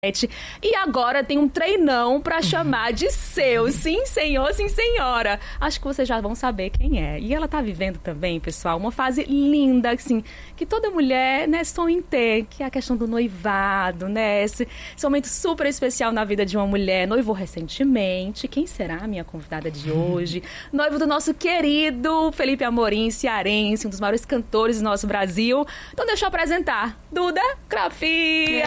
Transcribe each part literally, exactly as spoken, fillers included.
E agora tem um treinão pra chamar de seu. Sim, senhor, sim, senhora. Acho que vocês já vão saber quem é. E ela tá vivendo também, pessoal, uma fase linda, assim, que toda mulher, né, sonha em ter, que é a questão do noivado, né? Esse, esse momento super especial na vida de uma mulher. Noivou recentemente. Quem será a minha convidada de hoje? Noivo do nosso querido Felipe Amorim, cearense, um dos maiores cantores do nosso Brasil. Então deixa eu apresentar. Duda Crafi!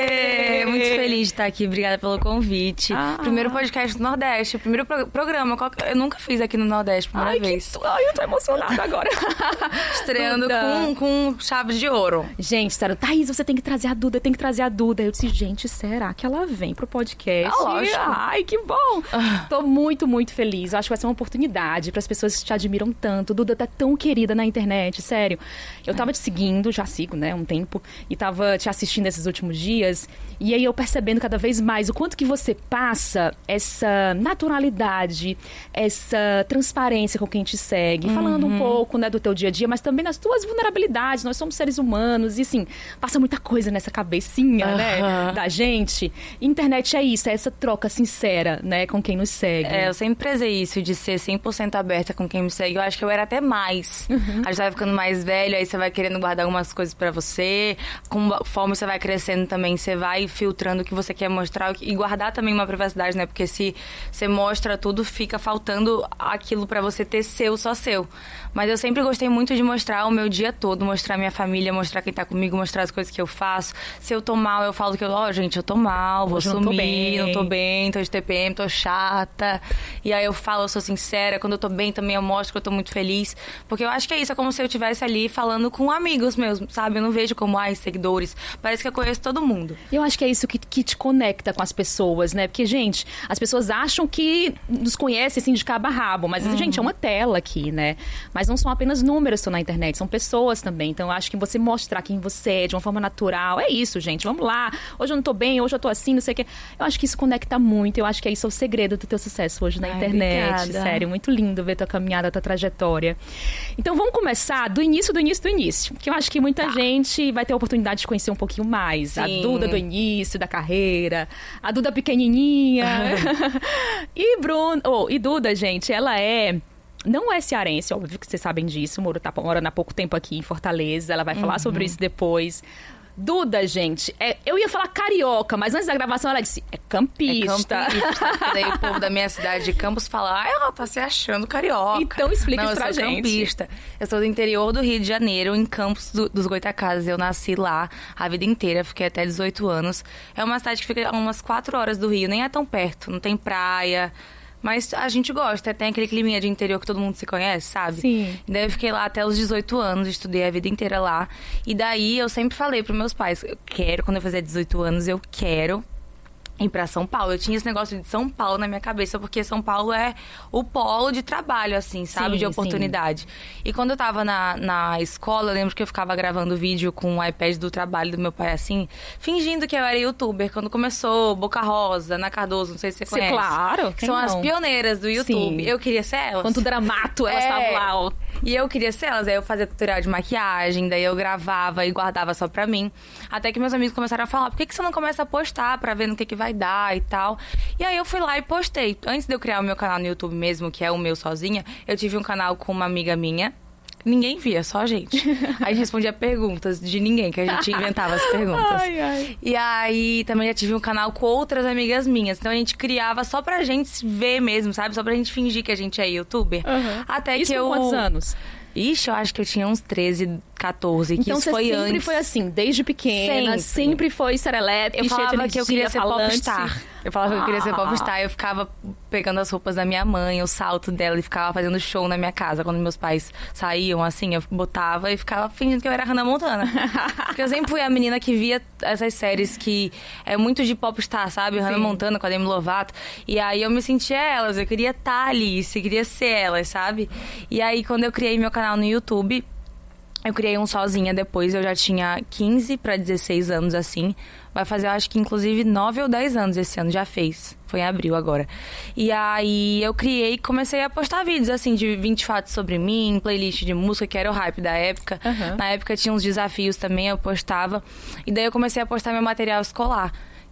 Aê! Muito feliz de estar aqui, obrigada pelo convite. Ah. Primeiro podcast do Nordeste, primeiro pro- programa, eu nunca fiz aqui no Nordeste, primeira ai, vez. Que... Ai, eu tô emocionada agora. Estreando com, com chaves de ouro. Gente, sério, Thaís, você tem que trazer a Duda, tem que trazer a Duda. Eu disse, gente, será que ela vem pro podcast? Ah, lógico. Ai, que bom. Ah. Tô muito, muito feliz. Eu acho que vai ser uma oportunidade para as pessoas que te admiram tanto. Duda tá tão querida na internet, sério. Eu tava te seguindo, já sigo, né, um tempo, e tava te assistindo esses últimos dias, e aí eu percebendo cada vez mais o quanto que você passa essa naturalidade, essa transparência com quem te segue, uhum. falando um pouco, né, do teu dia a dia, mas também das tuas vulnerabilidades. Nós somos seres humanos e, assim, passa muita coisa nessa cabecinha, uhum. né, da gente. Internet é isso, é essa troca sincera, né, com quem nos segue. É, eu sempre prezei isso, de ser cem por cento aberta com quem me segue. Eu acho que eu era até mais. Uhum. A gente vai ficando mais velho, aí você vai querendo guardar algumas coisas pra você. Conforme você vai crescendo também, você vai filtrando o que você quer mostrar e guardar também uma privacidade, né? Porque se você mostra tudo, fica faltando aquilo pra você ter seu, só seu. Mas eu sempre gostei muito de mostrar o meu dia todo, mostrar minha família, mostrar quem tá comigo, mostrar as coisas que eu faço. Se eu tô mal, eu falo que eu, ó, oh, gente, eu tô mal, vou Hoje sumir, não tô bem. não tô bem, tô de T P M, tô chata. E aí eu falo, eu sou sincera. Quando eu tô bem também eu mostro que eu tô muito feliz. Porque eu acho que é isso, é como se eu estivesse ali falando com amigos mesmo, sabe? Eu não vejo como, ai, seguidores. Parece que eu conheço todo mundo. Eu acho que é isso que, que te conecta com as pessoas, né? Porque, gente, as pessoas acham que nos conhecem, assim, de cabo a rabo. Mas, uhum. gente, é uma tela aqui, né? Mas não são apenas números que estão na internet, são pessoas também. Então, eu acho que você mostrar quem você é de uma forma natural, é isso, gente. Vamos lá. Hoje eu não tô bem, hoje eu tô assim, não sei o quê. Eu acho que isso conecta muito. Eu acho que é isso o segredo do teu sucesso hoje na ai, internet. Obrigada. Sério, muito lindo ver tua caminhada, tua trajetória. Então, vamos começar do início, do início, do início. Que eu acho que muita tá. gente vai ter a oportunidade de conhecer um pouquinho mais. Sim. A Duda do início da carreira, a Duda pequenininha. Uhum. e Bruno, oh, e Duda, gente, ela é... Não é cearense, óbvio que vocês sabem disso. Moro tá morando há pouco tempo aqui em Fortaleza. Ela vai falar uhum. sobre isso depois. Duda, gente, é, eu ia falar carioca, mas antes da gravação ela disse, é campista. É campista. Daí o povo da minha cidade de Campos fala, ah, ela tá se achando carioca. Então explica Não, isso pra eu sou gente. Campista. Eu sou do interior do Rio de Janeiro, em Campos do, dos Goitacazes. Eu nasci lá a vida inteira, fiquei até dezoito anos. É uma cidade que fica a umas quatro horas do Rio, nem é tão perto, não tem praia... Mas a gente gosta, tem aquele climinha de interior que todo mundo se conhece, sabe? Sim. E daí eu fiquei lá até os dezoito anos, estudei a vida inteira lá. E daí eu sempre falei pros meus pais, eu quero, quando eu fizer dezoito anos, eu quero ir pra São Paulo. Eu tinha esse negócio de São Paulo na minha cabeça, porque São Paulo é o polo de trabalho, assim, sabe? Sim, de oportunidade. Sim. E quando eu tava na, na escola, eu lembro que eu ficava gravando vídeo com o iPad do trabalho do meu pai, assim, fingindo que eu era youtuber. Quando começou Boca Rosa, Ana Cardoso, não sei se você conhece. Claro. Que são não? as pioneiras do YouTube. Sim. Eu queria ser elas. Quanto dramato elas estavam é. lá, ó. E eu queria ser elas. Aí eu fazia tutorial de maquiagem, daí eu gravava e guardava só pra mim. Até que meus amigos começaram a falar, por que, que você não começa a postar pra ver no que, que vai dar e tal? E aí eu fui lá e postei. Antes de eu criar o meu canal no YouTube mesmo, que é o meu sozinha, eu tive um canal com uma amiga minha. Ninguém via, só a gente. Aí a gente respondia perguntas de ninguém, que a gente inventava as perguntas. Ai, ai. E aí também já tive um canal com outras amigas minhas. Então a gente criava só pra gente ver mesmo, sabe? Só pra gente fingir que a gente é youtuber. Uhum. Até Isso que eu... com quantos anos? Ixi, eu acho que eu tinha uns treze, catorze, que então, isso foi antes. Então você sempre foi assim, desde pequena, sempre, sempre foi serelepe, eu cheia de falava que eu queria ser popstar. Eu falava ah. que eu queria ser popstar. Eu ficava pegando as roupas da minha mãe, o salto dela, e ficava fazendo show na minha casa. Quando meus pais saíam, assim, eu botava e ficava fingindo que eu era Hannah Montana. Porque eu sempre fui a menina que via essas séries que é muito de popstar, sabe? Sim. Hannah Montana com a Demi Lovato. E aí eu me sentia elas, eu queria estar ali, eu queria ser elas, sabe? E aí quando eu criei meu canal no YouTube, eu criei um sozinha depois, eu já tinha quinze para dezesseis anos, assim. Vai fazer, eu acho que inclusive nove ou dez anos esse ano, já fez. Foi em abril agora. E aí eu criei e comecei a postar vídeos, assim, de vinte fatos sobre mim, playlist de música, que era o hype da época. Uhum. Na época tinha uns desafios também, eu postava. E daí eu comecei a postar meu material escolar,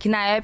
Que na época